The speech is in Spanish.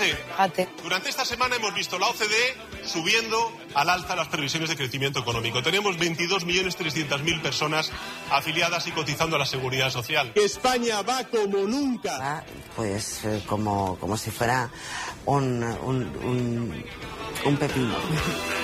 Durante esta semana hemos visto la OCDE subiendo al alza las previsiones de crecimiento económico. Tenemos 22.300.000 personas afiliadas y cotizando a la Seguridad Social. España va como nunca. Va, pues como si fuera un pepino.